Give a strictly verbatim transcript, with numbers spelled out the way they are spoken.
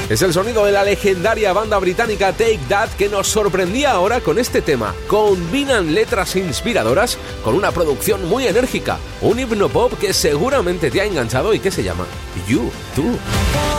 Es el sonido de la legendaria banda británica Take That, que nos sorprendía ahora con este tema. Combinan letras inspiradoras con una producción muy enérgica, un hipnopop que seguramente te ha enganchado y que se llama You Too.